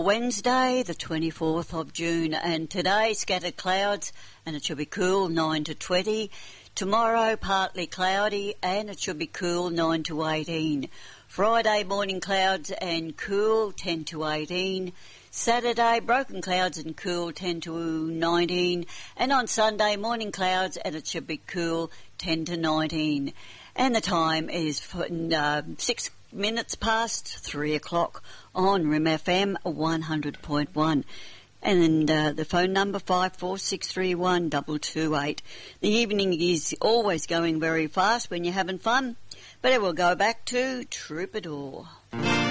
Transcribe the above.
Wednesday, the 24th of June, and today scattered clouds and it should be cool 9 to 20. Tomorrow partly cloudy and it should be cool 9 to 18. Friday morning clouds and cool 10 to 18. Saturday broken clouds and cool 10 to 19. And on Sunday morning clouds and it should be cool 10 to 19. And the time is 6 minutes past 3 o'clock on RIM FM 100.1. And the phone number 54631 228. The evening is always going very fast when you're having fun, but it will go back to Troubadour.